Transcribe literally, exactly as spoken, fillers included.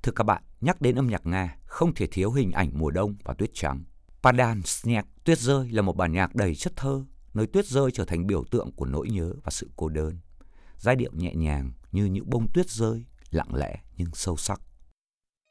Thưa các bạn, nhắc đến âm nhạc Nga, không thể thiếu hình ảnh mùa đông và tuyết trắng. Padan Sneg, tuyết rơi là một bản nhạc đầy chất thơ, nơi tuyết rơi trở thành biểu tượng của nỗi nhớ và sự cô đơn. Giai điệu nhẹ nhàng như những bông tuyết rơi, lặng lẽ nhưng sâu sắc.